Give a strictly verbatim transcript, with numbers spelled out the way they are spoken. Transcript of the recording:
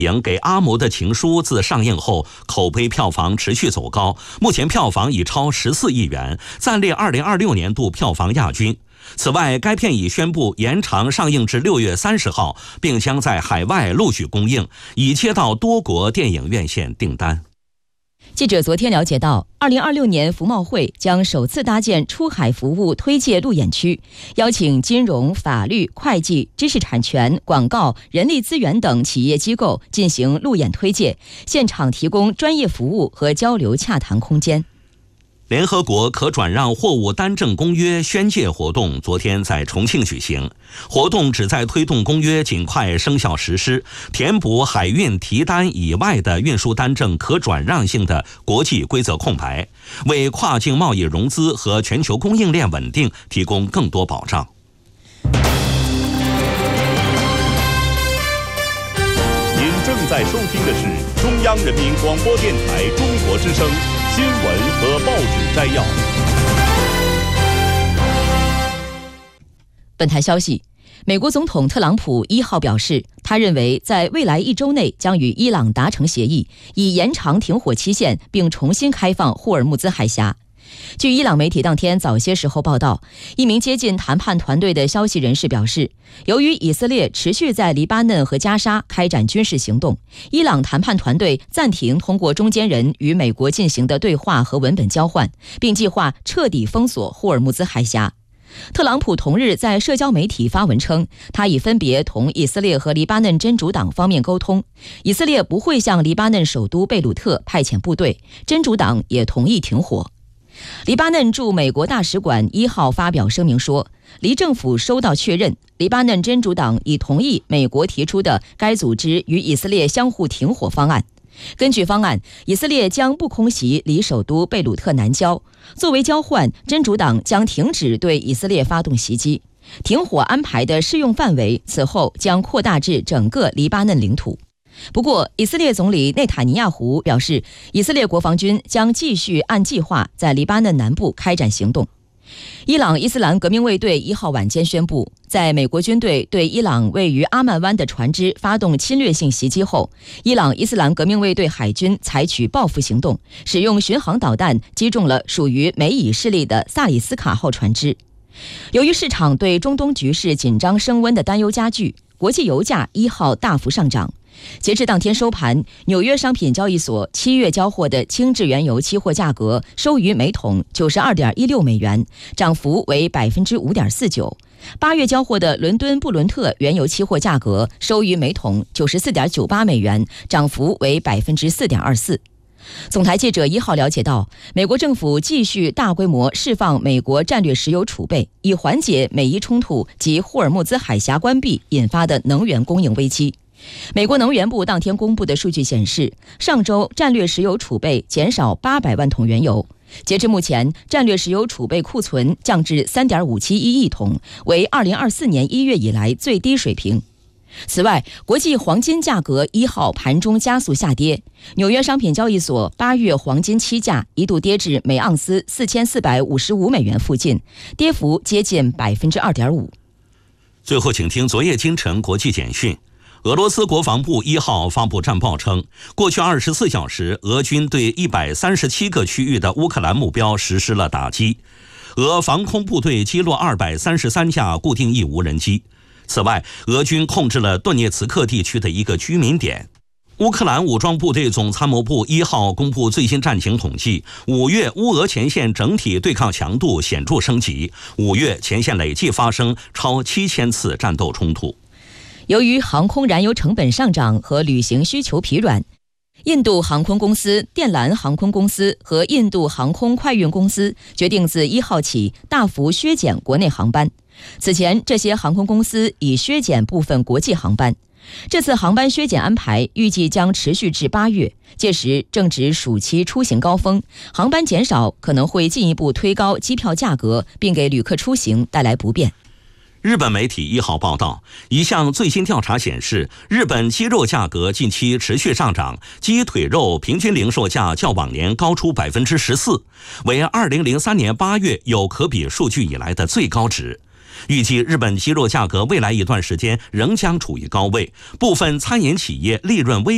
影《给阿嬷的情书》自上映后，口碑票房持续走高，目前票房已超十四亿元，暂列二零二六年度票房亚军。此外，该片已宣布延长上映至六月三十号，并将在海外陆续公映，已接到多国电影院线订单。 记者昨天了解到，二零二六年服贸会将首次搭建出海服务推介路演区，邀请金融、法律、会计、知识产权、广告、人力资源等企业机构进行路演推介，现场提供专业服务和交流洽谈空间。 联合国可转让货物单证公约宣介活动昨天在重庆举行，活动旨在推动公约尽快生效实施，填补海运提单以外的运输单证可转让性的国际规则空白，为跨境贸易融资和全球供应链稳定提供更多保障。 您正在收听的是中央人民广播电台中国之声新闻和报纸摘要。 本台消息，美国总统特朗普一号表示，他认为在未来一周内将与伊朗达成协议，以延长停火期限，并重新开放霍尔木兹海峡。据伊朗媒体当天早些时候报道，一名接近谈判团队的消息人士表示，由于以色列持续在黎巴嫩和加沙开展军事行动，伊朗谈判团队暂停通过中间人与美国进行的对话和文本交换，并计划彻底封锁霍尔木兹海峡。特朗普同日在社交媒体发文称，他已分别同以色列和黎巴嫩真主党方面沟通，以色列不会向黎巴嫩首都贝鲁特派遣部队，真主党也同意停火。黎巴嫩驻美国大使馆一号发表声明说，黎政府收到确认，黎巴嫩真主党已同意美国提出的该组织与以色列相互停火方案。根据方案，以色列将不空袭离首都贝鲁特南郊，作为交换，真主党将停止对以色列发动袭击。停火安排的适用范围此后将扩大至整个黎巴嫩领土。不过，以色列总理内塔尼亚胡表示，以色列国防军将继续按计划在黎巴嫩南部开展行动。伊朗伊斯兰革命卫队一号晚间宣布，在美国军队对伊朗位于阿曼湾的船只发动侵略性袭击后，伊朗伊斯兰革命卫队海军采取报复行动，使用巡航导弹击中了属于美以势力的萨里斯卡号船只。由于市场对中东局势紧张升温的担忧加剧，国际油价一号大幅上涨。截至当天收盘，纽约商品交易所七月交货的轻质原油期货价格收于每桶九十二点一六美元，涨幅为百分之五点四九。八月交货的伦敦布伦特原油期货价格收于每桶九十四点九八美元，涨幅为百分之四点二四。总台记者一号了解到，美国政府继续大规模释放美国战略石油储备，以缓解美伊冲突及霍尔木兹海峡关闭引发的能源供应危机。美国能源部当天公布的数据显示，上周战略石油储备减少八百万桶原油，截至目前，战略石油储备库存降至 三点五七一亿桶，为二零二四年一月以来最低水平。此外，国际黄金价格一号盘中加速下跌，纽约商品交易所八月黄金期价一度跌至每盎司四千四百五十五美元附近，跌幅接近百分之二点五。 最后，请听昨夜今晨国际简讯。俄罗斯国防部一号发布战报称，过去二十四小时，俄军对一百三十七个区域的乌克兰目标实施了打击。俄防空部队击落二百三十三架固定翼无人机。此外，俄军控制了顿涅茨克地区的一个居民点。乌克兰武装部队总参谋部一号公布最新战情统计，五月乌俄前线整体对抗强度显著升级，五月前线累计发生超七千次战斗冲突。 由于航空燃油成本上涨和旅行需求疲软，印度航空公司、电缆航空公司和印度航空快运公司决定自一号起大幅削减国内航班。此前，这些航空公司已削减部分国际航班。这次航班削减安排预计将持续至八月，届时正值暑期出行高峰，航班减少可能会进一步推高机票价格，并给旅客出行带来不便。 日本媒体一号报道，一项最新调查显示，日本鸡肉价格近期持续上涨，鸡腿肉平均零售价较往年高出百分之十四，为二零零三年八月有可比数据以来的最高值。预计日本鸡肉价格未来一段时间仍将处于高位，部分餐饮企业利润微